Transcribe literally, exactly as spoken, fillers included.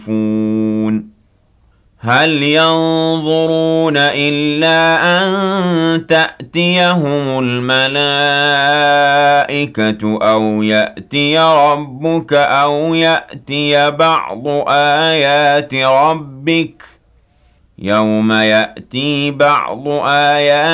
هل ينظرون إلا أن تأتيهم الملائكة أو يأتي ربك أو يأتي بعض آيات ربك يوم يأتي بعض آيات